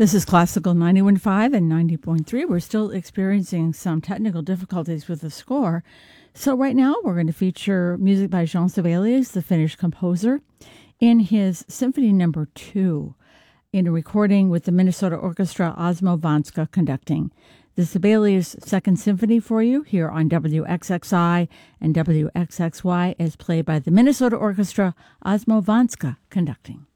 This is Classical 91.5 and 90.3. We're still experiencing some technical difficulties with the score. So right now we're going to feature music by Jean Sibelius, the Finnish composer, in his Symphony No. 2, in a recording with the Minnesota Orchestra, Osmo Vanska conducting. The Sibelius Second Symphony for you here on WXXI and WXXY as played by the Minnesota Orchestra, Osmo Vanska conducting.